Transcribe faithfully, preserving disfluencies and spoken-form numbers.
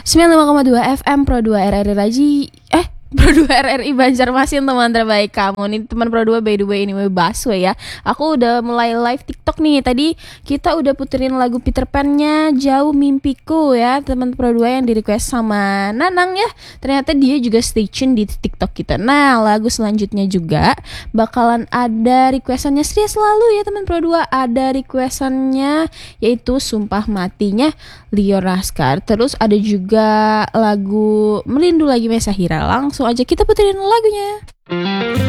sembilan puluh lima koma dua F M Pro dua R R I Raji Eh Pro dua R R I Banjarmasin, teman terbaik kamu. Nih teman Pro dua, by the way, ini Baswe ya. Aku udah mulai live TikTok nih. Tadi kita udah puterin lagu Peter Pan-nya Jauh Mimpiku ya, teman Pro dua yang di request sama Nanang ya. Ternyata dia juga stay tune di TikTok kita. Nah, lagu selanjutnya juga bakalan ada requestannya Setia Selalu ya teman Pro dua. Ada requestannya yaitu Sumpah Matinya Leo Raskar. Terus ada juga lagu Merindu Lagi Mesahira. Langsung aja kita puterin lagunya.